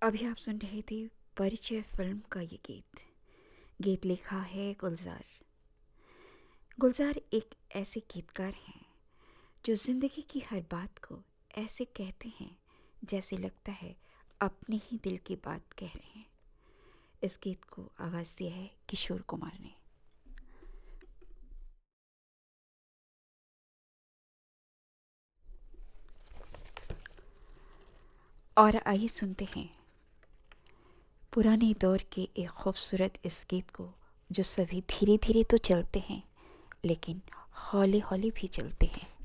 अभी आप सुन रहे थे परिचय फिल्म का ये गीत लिखा है गुलजार। गुलजार एक ऐसे गीतकार हैं जो ज़िंदगी की हर बात को ऐसे कहते हैं जैसे लगता है अपने ही दिल की बात कह रहे हैं। इस गीत को आवाज़ दिया है किशोर कुमार ने। और आइए सुनते हैं पुराने दौर के एक खूबसूरत इस गीत को, जो सभी धीरे धीरे तो चलते हैं लेकिन हौले हौले भी चलते हैं।